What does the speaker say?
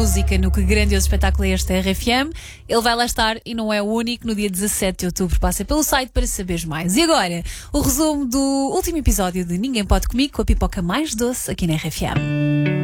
música no Que Grandioso Espetáculo é este RFM. Ele vai lá estar e não é o único. No dia 17 de outubro passa pelo site para saberes mais. E agora, o resumo do último episódio de Ninguém Pode Comigo, com a pipoca mais doce aqui na RFM.